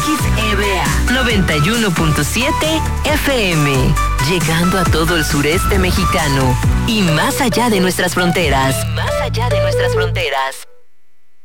XEBA 91.7 FM, llegando a todo el sureste mexicano y más allá de nuestras fronteras.